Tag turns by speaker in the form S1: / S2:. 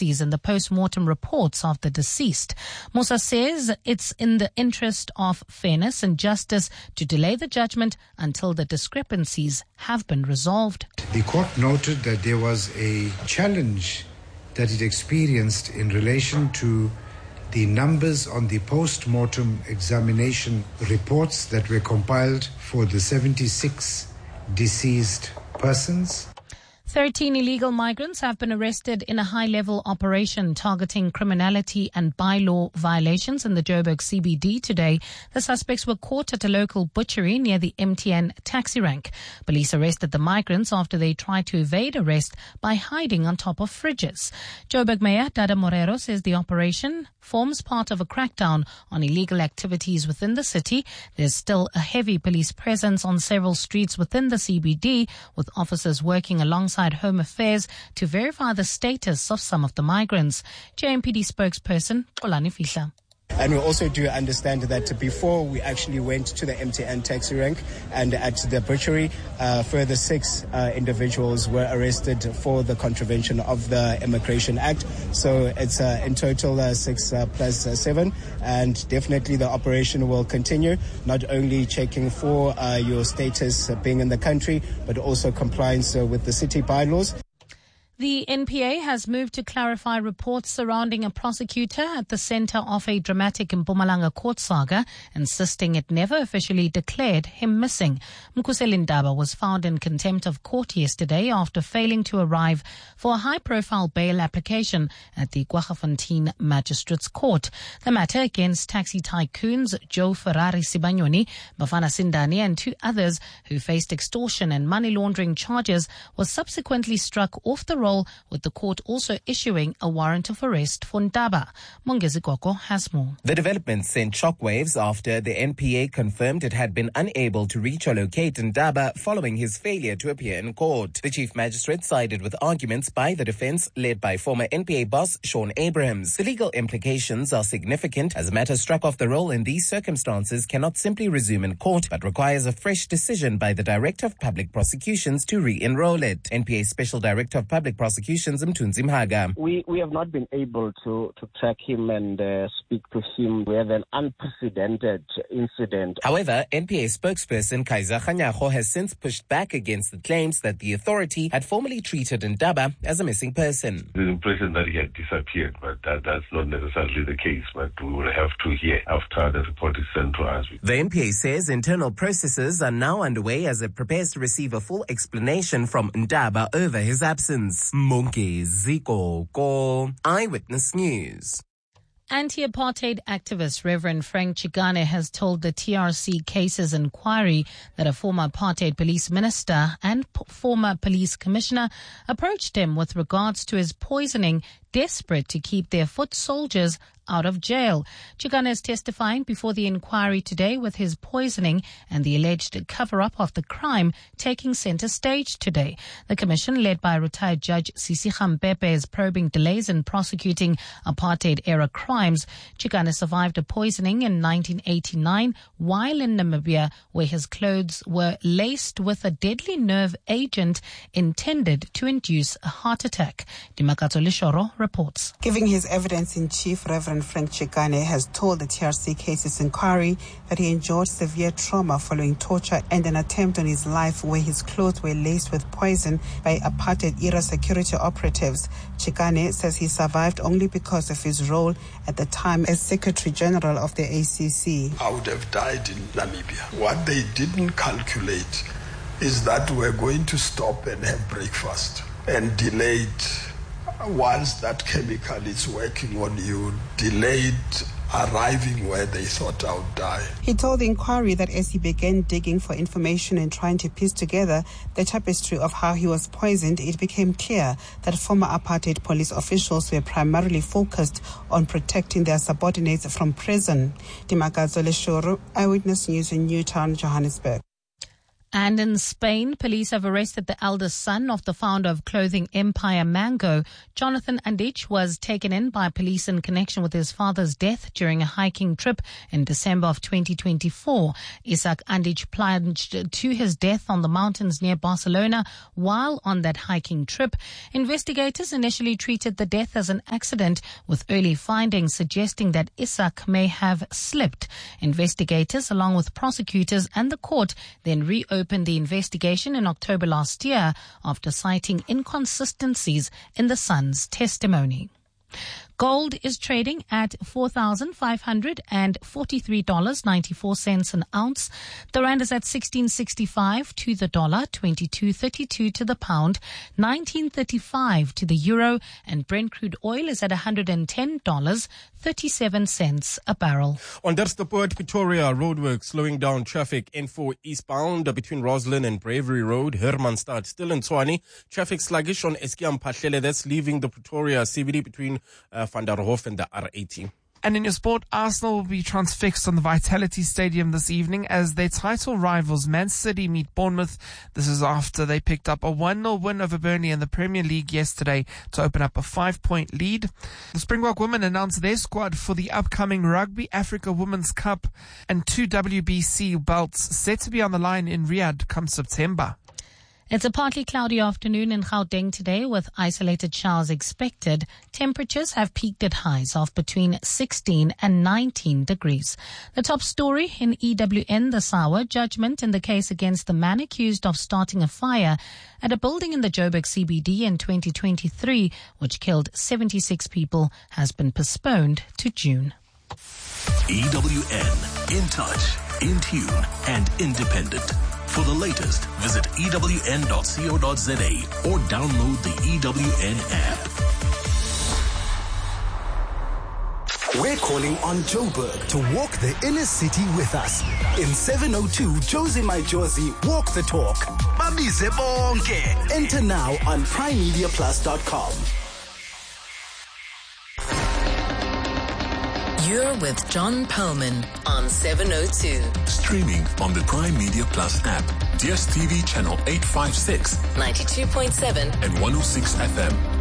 S1: discrepancies in the post-mortem reports of the deceased. Musa says it's in the interest of fairness and justice to delay the judgment until the discrepancies have been resolved.
S2: The court noted that there was a challenge that it experienced in relation to the numbers on the post-mortem examination reports that were compiled for the 76 deceased persons.
S1: 13 illegal migrants have been arrested in a high-level operation targeting criminality and bylaw violations in the Joburg CBD today. The suspects were caught at a local butchery near the MTN taxi rank. Police arrested the migrants after they tried to evade arrest by hiding on top of fridges. Joburg Mayor Dada Morero says the operation forms part of a crackdown on illegal activities within the city. There's still a heavy police presence on several streets within the CBD, with officers working alongside Home Affairs to verify the status of some of the migrants. JMPD spokesperson Xolani Fihla.
S3: And we also do understand that before we actually went to the MTN taxi rank and at the butchery, further 6 individuals were arrested for the contravention of the Immigration Act. So it's in total 6 plus 7. And definitely the operation will continue, not only checking for your status being in the country, but also compliance with the city bylaws.
S1: The NPA has moved to clarify reports surrounding a prosecutor at the center of a dramatic Mpumalanga court saga, insisting it never officially declared him missing. Mkhuseli Ndaba was found in contempt of court yesterday after failing to arrive for a high-profile bail application at the Kwaggafontein Magistrates Court. The matter against taxi tycoons Joe Ferrari Sibanyoni, Bafana Sindani and 2 others who faced extortion and money laundering charges was subsequently struck off the roll, with the court also issuing a warrant of arrest for Ndaba. Mongezi Koko has more.
S4: The development sent shockwaves after the NPA confirmed it had been unable to reach or locate Ndaba following his failure to appear in court. The chief magistrate sided with arguments by the defense led by former NPA boss Shaun Abrahams. The legal implications are significant, as a matter struck off the roll in these circumstances cannot simply resume in court but requires a fresh decision by the Director of Public Prosecutions to re-enroll it. NPA Special Director of Public Prosecutions Mthunzi Mhaga.
S5: We have not been able to track him and speak to him. We have an unprecedented incident.
S4: However, NPA spokesperson Kaiser Khanyago has since pushed back against the claims that the authority had formally treated Ndaba as a missing person.
S6: The impression that he had disappeared, but that's not necessarily the case. But we will have to hear after the report is sent to us.
S4: The NPA says internal processes are now underway as it prepares to receive a full explanation from Ndaba over his absence. Mongezi Koko, Eyewitness News.
S1: Anti-apartheid activist Reverend Frank Chikane has told the TRC Cases Inquiry that a former apartheid police minister and former police commissioner approached him with regards to his poisoning, desperate to keep their foot soldiers out of jail. Chikane is testifying before the inquiry today, with his poisoning and the alleged cover-up of the crime taking center stage today. The commission, led by retired Judge Sisi Khampepe, is probing delays in prosecuting apartheid-era crimes. Chikane survived a poisoning in 1989 while in Namibia, where his clothes were laced with a deadly nerve agent intended to induce a heart attack. Dimakato Lishoro reports.
S7: Giving his evidence in chief, Reverend Frank Chikane has told the TRC Cases Inquiry that he endured severe trauma following torture and an attempt on his life where his clothes were laced with poison by apartheid-era security operatives. Chikane says he survived only because of his role at the time as Secretary General of the ACC.
S8: I would have died in Namibia. What they didn't calculate is that we're going to stop and have breakfast, and delayed. Once that chemical is working on you, delayed arriving where they thought I would die.
S7: He told the inquiry that as he began digging for information and trying to piece together the tapestry of how he was poisoned, it became clear that former apartheid police officials were primarily focused on protecting their subordinates from prison. Dimakazo Leshoro, Eyewitness News in Newtown, Johannesburg.
S1: And in Spain, police have arrested the eldest son of the founder of clothing empire Mango. Jonathan Andich was taken in by police in connection with his father's death during a hiking trip in December of 2024. Isaac Andich plunged to his death on the mountains near Barcelona while on that hiking trip. Investigators initially treated the death as an accident, with early findings suggesting that Isaac may have slipped. Investigators, along with prosecutors and the court, then reopened the investigation in October last year after citing inconsistencies in the son's testimony. Gold is trading at $4,543.94 an ounce. The rand is at 16.65 to the dollar, 22.32 to the pound, 19.35 to the euro, and Brent crude oil is at $110.37 a barrel.
S9: On Derstaport, Pretoria, roadworks slowing down traffic N4 eastbound between Roslyn and Bravery Road, Hermanstad. Still in Tshwane, traffic sluggish on Eskiam Pahlele. That's leaving the Pretoria CBD between Van der Hof and the R80.
S10: And in your sport, Arsenal will be transfixed on the Vitality Stadium this evening as their title rivals Man City meet Bournemouth. This is after they picked up a 1-0 win over Burnley in the Premier League yesterday to open up a 5-point lead. The Springbok women announced their squad for the upcoming Rugby Africa Women's Cup, and 2 WBC belts set to be on the line in Riyadh come September.
S1: It's a partly cloudy afternoon in Gauteng today with isolated showers expected. Temperatures have peaked at highs of between 16 and 19 degrees. The top story in EWN this hour, judgment in the case against the man accused of starting a fire at a building in the Joburg CBD in 2023, which killed 76 people, has been postponed to June.
S11: EWN, in touch, in tune, and independent. For the latest, visit ewn.co.za or download the EWN app.
S12: We're calling on Joburg to walk the inner city with us. In 702 Josie My Josie, walk the talk. Babize bonke. Enter now on primemediaplus.com.
S13: You're with John Perlman on 702.
S11: Streaming on the Prime Media Plus app, DSTV channel 856,
S13: 92.7
S11: and 106 FM.